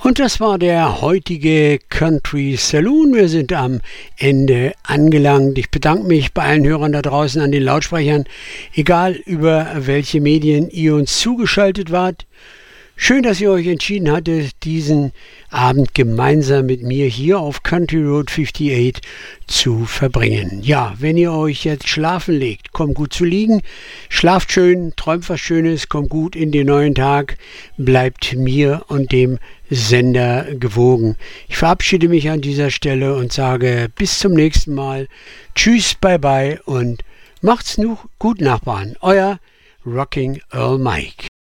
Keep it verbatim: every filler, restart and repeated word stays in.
Und das war der heutige Country Saloon. Wir sind am Ende angelangt. Ich bedanke mich bei allen Hörern da draußen an den Lautsprechern, egal über welche Medien ihr uns zugeschaltet wart. Schön, dass ihr euch entschieden hattet, diesen Abend gemeinsam mit mir hier auf Country Road achtundfünfzig zu verbringen. Ja, wenn ihr euch jetzt schlafen legt, kommt gut zu liegen, schlaft schön, träumt was Schönes, kommt gut in den neuen Tag, bleibt mir und dem Sender gewogen. Ich verabschiede mich an dieser Stelle und sage bis zum nächsten Mal. Tschüss, bye bye und macht's nu gut, Nachbarn. Euer Rocking Earl Mike.